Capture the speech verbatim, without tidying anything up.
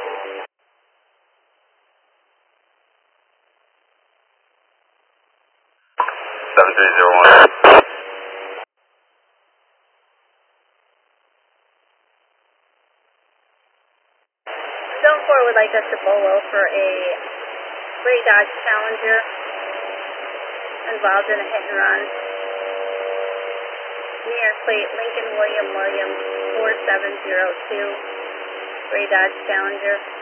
seven three zero one. Zone four would like us to bolo for a gray Dodge Challenger involved in a hit and run. New York plate Lincoln William Williams four seven zero two, gray Dodge Challenger.